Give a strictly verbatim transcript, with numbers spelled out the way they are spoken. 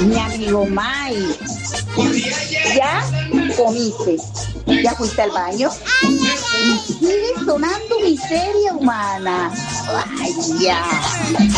Mi amigo Mike, ¿ya comiste? ¿Ya fuiste al baño? Y sigue sonando miseria humana. Ay, ya.